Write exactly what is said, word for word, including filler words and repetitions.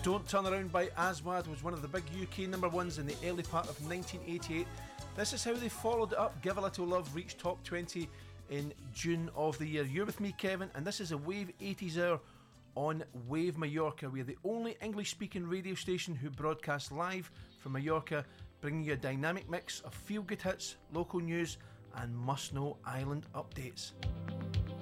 Don't Turn Around by Aswad was one of the big U K number ones in the early part of nineteen eighty-eight. This is how they followed it up. Give a Little Love reached top twenty in June of the year. You're with me, Kevin, and this is a Wave eighties hour on Wave Mallorca. We're the only English-speaking radio station who broadcast live from Mallorca, bringing you a dynamic mix of feel-good hits, local news and must-know island updates.